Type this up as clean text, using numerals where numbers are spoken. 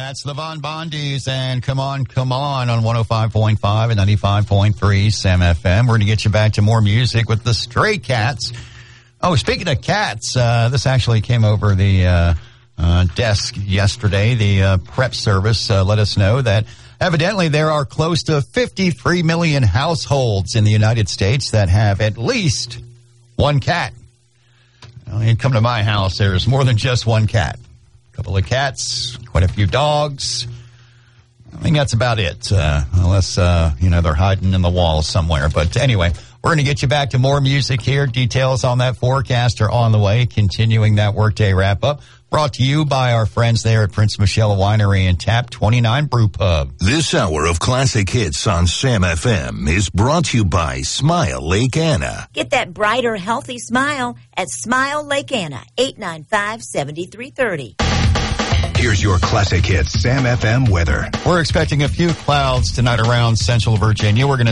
That's the Von Bondies and Come On on 105.5 and 95.3 Sam FM. We're going to get you back to more music with the Stray Cats. Oh, speaking of cats, this actually came over the desk yesterday. The prep service let us know that evidently there are close to 53 million households in the United States that have at least one cat. Well, you come to my house, there's more than just one cat. Couple of cats, quite a few dogs. I think that's about it, unless, they're hiding in the walls somewhere. But anyway, we're going to get you back to more music here. Details on that forecast are on the way, continuing that workday wrap-up. Brought to you by our friends there at Prince Michelle Winery and Tap 29 Brew Pub. This hour of classic hits on Sam FM is brought to you by Smile Lake Anna. Get that brighter, healthy smile at Smile Lake Anna, 895-7330. Here's your classic hits Sam FM weather. We're expecting a few clouds tonight around central Virginia. We're going to